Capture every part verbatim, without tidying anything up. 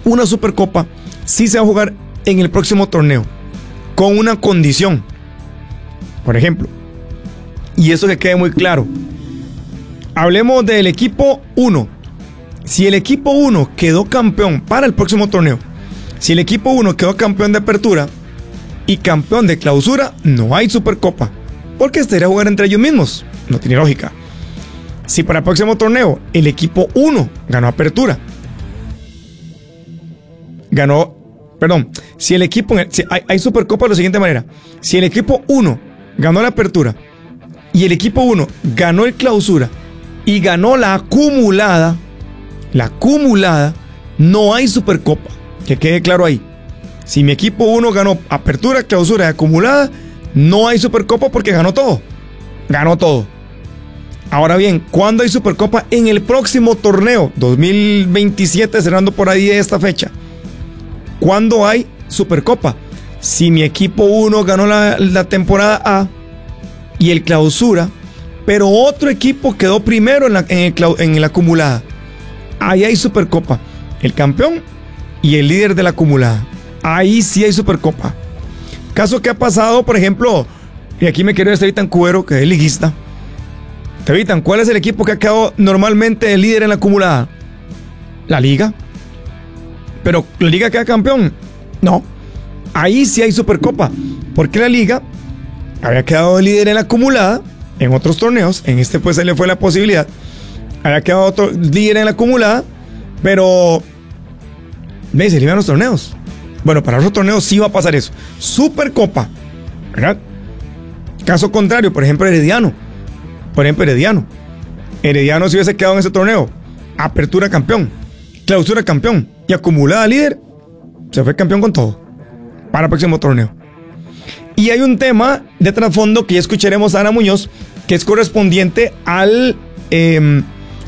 una Supercopa sí se va a jugar en el próximo torneo, con una condición. Por ejemplo, y eso que quede muy claro, hablemos del equipo uno. Si el equipo uno quedó campeón para el próximo torneo, si el equipo uno quedó campeón de apertura y campeón de clausura, no hay Supercopa, porque estaría a jugar entre ellos mismos. No tiene lógica. Si para el próximo torneo el equipo uno ganó apertura, ganó, perdón, si el equipo, si hay, hay Supercopa de la siguiente manera: si el equipo uno ganó la apertura y el equipo uno ganó el clausura y ganó la acumulada, la acumulada, no hay Supercopa. Que quede claro ahí. Si mi equipo uno ganó apertura, clausura y acumulada, no hay Supercopa porque ganó todo. Ganó todo. Ahora bien, ¿cuándo hay Supercopa? En el próximo torneo, dos mil veintisiete, cerrando por ahí esta fecha. ¿Cuándo hay Supercopa? Si mi equipo uno ganó la, la temporada A y el clausura, pero otro equipo quedó primero en la, en el, en la acumulada, ahí hay Supercopa. El campeón y el líder de la acumulada. Ahí sí hay Supercopa. Caso que ha pasado, por ejemplo, y aquí me quiero ir a Tevitan Cubero, que es liguista. Tevitan, ¿cuál es el equipo que ha quedado normalmente el líder en la acumulada? La Liga. Pero ¿la Liga queda campeón? No. Ahí sí hay Supercopa, porque la Liga había quedado líder en la acumulada en otros torneos. En este pues se le fue la posibilidad. Había quedado otro líder en la acumulada, pero ¿ves? Se eliminan los torneos. Bueno, para otros torneos sí va a pasar eso. Supercopa, ¿verdad? Caso contrario, por ejemplo, Herediano. Por ejemplo, Herediano. Herediano si hubiese quedado en ese torneo, apertura campeón, clausura campeón y acumulada líder, se fue campeón con todo para el próximo torneo. Y hay un tema de trasfondo que ya escucharemos a Ana Muñoz, que es correspondiente al eh,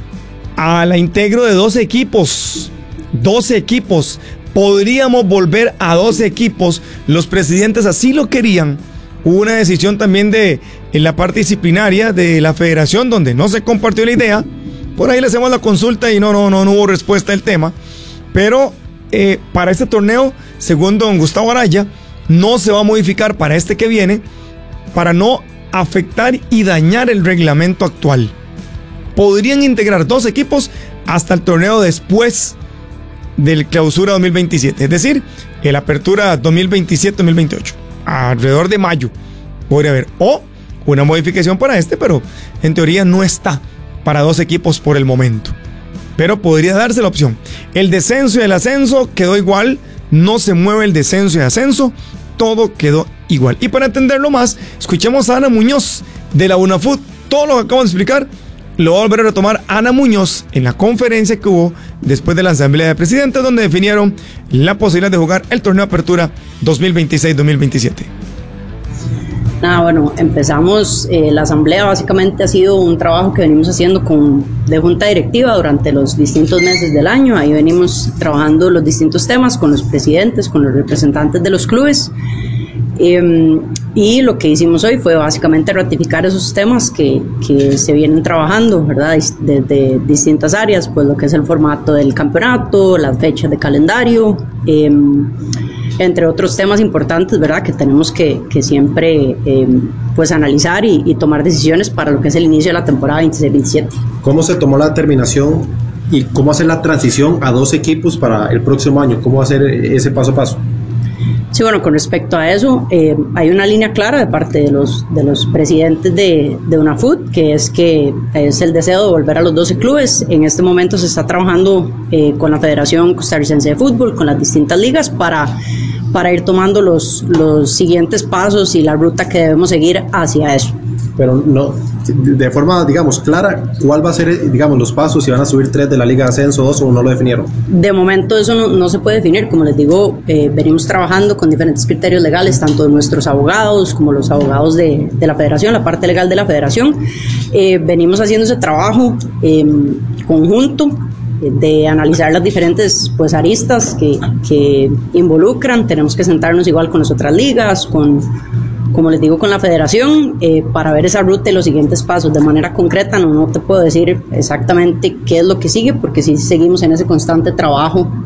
a la integro de doce equipos. doce equipos. Podríamos volver a doce equipos. Los presidentes así lo querían. Hubo una decisión también de en la parte disciplinaria de la federación donde no se compartió la idea. Por ahí le hacemos la consulta y no, no, no, no hubo respuesta al tema. Pero eh, para este torneo, según don Gustavo Araya, no se va a modificar para este que viene, para no afectar y dañar el reglamento actual. Podrían integrar dos equipos hasta el torneo después del clausura dos mil veintisiete, es decir, el apertura dos mil veintisiete dos mil veintiocho, alrededor de mayo podría haber, o una modificación para este, pero en teoría no está para dos equipos por el momento, pero podría darse la opción. El descenso y el ascenso quedó igual, no se mueve el descenso y ascenso, todo quedó igual. Y para entenderlo más, escuchemos a Ana Muñoz de la UNAFUT. Todo lo que acabo de explicar lo va a volver a retomar Ana Muñoz en la conferencia que hubo después de la asamblea de presidentes, donde definieron la posibilidad de jugar el torneo de apertura dos mil veintiséis dos mil veintisiete. Nada, bueno, empezamos, eh, la asamblea básicamente ha sido un trabajo que venimos haciendo con, de junta directiva durante los distintos meses del año. Ahí venimos trabajando los distintos temas con los presidentes, con los representantes de los clubes. Eh, y lo que hicimos hoy fue básicamente ratificar esos temas que, que se vienen trabajando, ¿verdad? Desde distintas áreas, pues lo que es el formato del campeonato, las fechas de calendario, eh, entre otros temas importantes, ¿verdad? Que tenemos que, que siempre eh, pues analizar y, y tomar decisiones para lo que es el inicio de la temporada veintiséis veintisiete. ¿Cómo se tomó la determinación y cómo hacer la transición a dos equipos para el próximo año? ¿Cómo hacer ese paso a paso? Sí, bueno, con respecto a eso, eh, hay una línea clara de parte de los, de los presidentes de, de UNAFUT, que es que es el deseo de volver a los doce clubes. En este momento se está trabajando eh, con la Federación Costarricense de Fútbol, con las distintas ligas, para, para ir tomando los, los siguientes pasos y la ruta que debemos seguir hacia eso. Pero no, de forma, digamos, clara, ¿cuál va a ser, digamos, los pasos? Si van a subir tres de la Liga de Ascenso, dos, o no lo definieron. De momento eso no, no se puede definir. Como les digo, eh, venimos trabajando con diferentes criterios legales, tanto de nuestros abogados como los abogados de, de la federación, la parte legal de la federación. Eh, venimos haciendo ese trabajo eh, conjunto de analizar las diferentes pues aristas que, que involucran. Tenemos que sentarnos igual con las otras ligas, con, como les digo, con la federación, eh, para ver esa ruta y los siguientes pasos. De manera concreta no, no te puedo decir exactamente qué es lo que sigue, porque sí seguimos en ese constante trabajo